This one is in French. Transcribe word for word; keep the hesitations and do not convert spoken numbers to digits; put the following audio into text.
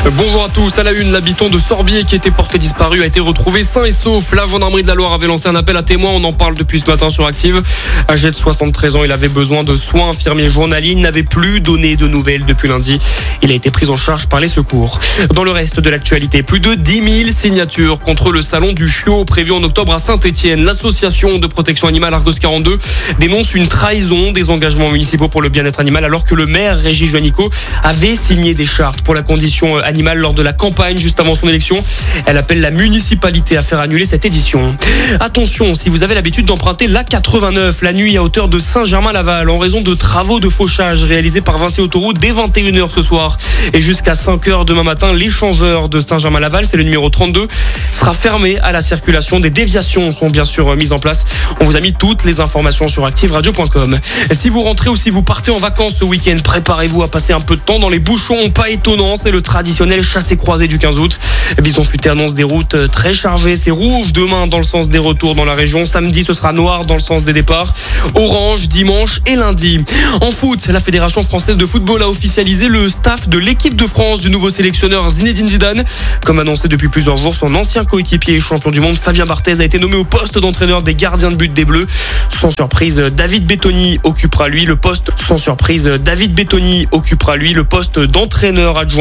Bonjour à tous. À la une, l'habitant de Sorbier qui était porté disparu a été retrouvé sain et sauf. La gendarmerie de la Loire avait lancé un appel à témoins. On en parle depuis ce matin sur Active. Âgé de soixante-treize ans, il avait besoin de soins infirmiers journaliers. Il n'avait plus donné de nouvelles depuis lundi. Il a été pris en charge par les secours. Dans le reste de l'actualité, plus de dix mille signatures contre le salon du chiot prévu en octobre à Saint-Étienne. L'association de protection animale Argos quarante-deux dénonce une trahison des engagements municipaux pour le bien-être animal alors que le maire Régis Juanico avait signé des chartes pour la condition animale lors de la campagne juste avant son élection. Elle appelle la municipalité à faire annuler cette édition. Attention, si vous avez l'habitude d'emprunter l'A quatre-vingt-neuf la nuit à hauteur de Saint-Germain-Laval en raison de travaux de fauchage réalisés par Vinci Autoroute dès vingt et une heures ce soir et jusqu'à cinq heures demain matin, l'échangeur de Saint-Germain-Laval, c'est le numéro trente-deux, sera fermé à la circulation. Des déviations sont bien sûr mises en place. On vous a mis toutes les informations sur active radio point com. Si vous rentrez ou si vous partez en vacances ce week-end, préparez-vous à passer un peu de temps dans les bouchons. Pas étonnant, c'est le traditionnel chassé-croisé du quinze août. Bison Futé annonce des routes très chargées. C'est rouge demain dans le sens des retours dans la région. Samedi, ce sera noir dans le sens des départs. Orange dimanche et lundi. En foot, la Fédération française de football a officialisé le staff de l'équipe de France du nouveau sélectionneur Zinedine Zidane. Comme annoncé depuis plusieurs jours, son ancien coéquipier et champion du monde Fabien Barthez a été nommé au poste d'entraîneur des gardiens de but des Bleus. Sans surprise, David Bettoni occupera lui le poste. Sans surprise, David Bettoni occupera lui le poste d'entraîneur adjoint